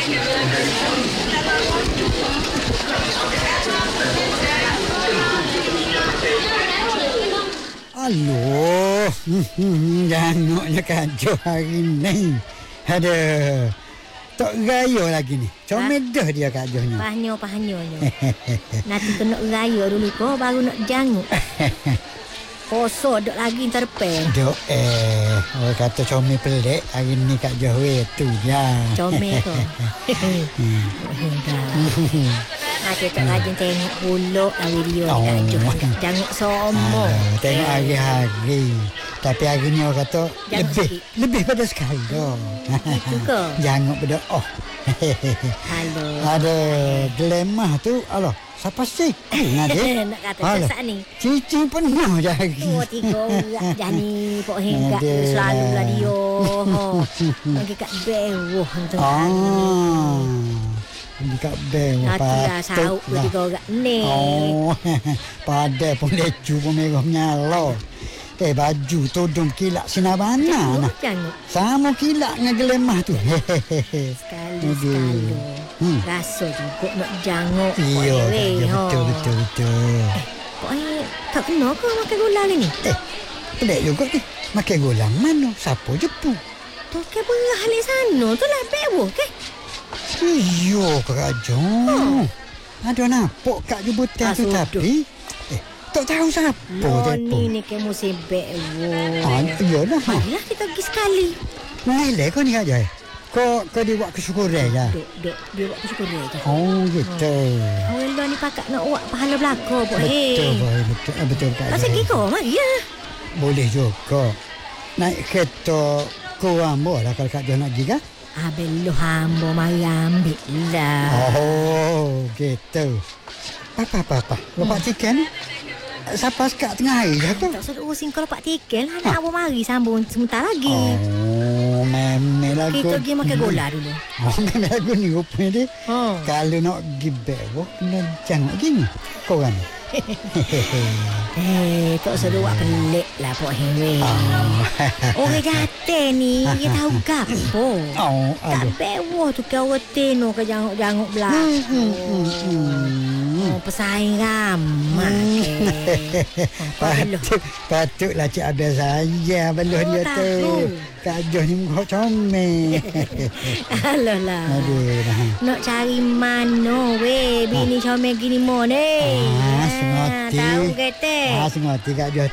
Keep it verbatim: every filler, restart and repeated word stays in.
Aloh, jangannya kacau hari ni. Ada. Tak raya lagi ni. Comel dah dia kacaunya. Pahanyo, pahanyo. Nanti kena raya dulu kau baru nak janguk. Poso dok lagi ntar pen. Dok eh, orang kata comel pelik hari ni Kak Johwe tu je. Comel tu. Nak kita rajin tengok pulak lah video Oh. ni Kak Janguk somo. Aduh, tengok hari-hari. Tapi hari ni orang kata Jangan lebih sikit. lebih pada sekali dah. Itu ke? Jangan berdoa. Oh. Halo. Ada dilemah tu. Alah, siapa sih? Nak dia? Nak kata Alah. saat ni. Cici penuh jadi. Oh, tiga orang Jani Pok Hingga Aduh. selalu radio. Lagi kat bewah untuk Ah. Dekat bel Nantilah sauk tu tiga orang ni. Oh. Pada pun lecu pun merah nyala. Eh baju tudung kilak sinar bana nah. Jangan Sama kilak dengan gelemah tu. sekali-sekali. Hmm. Rasa juga nak janguk. Iya, Pok Kak Hei, Jo, ho. betul betul betul. Pok Hei, tak kena ke makan gula hari ni? Eh, pelik juga ni. Makan gula mana? Siapa jepu? Tu ke berah halik sana tu lah bewah ke? Iyo, Kak Jo. Oh. Ada nampak Kak jemputan Ah, tu sudah. tapi eh tak tahu siapa Oh, tepu. ni ni ke musim bewah. Ah, iyalah. Ha. Marilah kita pergi sekali. Nilai kau ni Kak Jo. Kau kau dibuat kesyukuran ya. Duk, duk, dia buat kesyukuran je. Oh, gitu. Awal lah ni pakak nak buat pahala belaka, Pok Hei. Betul, boy. Betul, ah, betul Kak Tak Jo. segi kau, mari ya. Boleh juga. Naik kereta kurang boleh kalau Kak Jo nak pergi kan? Ah, beluh hamba mari ambil lah. Oh, gitu. Apa apa apa. Bapak tiket ni siapa sekat tengah hari dah tu? Tak usah urusin kalau Pak Tikel. Nak abang mari sambung sebentar lagi. Oh, memang lagu. Kita pergi makan gola dulu. Oh, memang lagu ni rupanya dia. Oh. Kalau nak pergi bewah, kena jangan gini. Korang ni. Eh, tak usah buat pelik lah Pok Hei. Orang jatuh ni, dia tahu gapo. Oh, Tak aduh. bewah tu ke orang teno ke janguk-janguk Hmm, belakang. hmm, hmm. Oh, pesaing ramai ke. Patut. Patut, patutlah Cik Abel saya beluh Oh, dia tu. tahu. Kak Joh ni muka comel. Alah lah. Aduh, dah. Nak cari mana weh bini comel gini mo ni. Ah, sengerti. Tahu kata. Ah, sengerti Kak Joh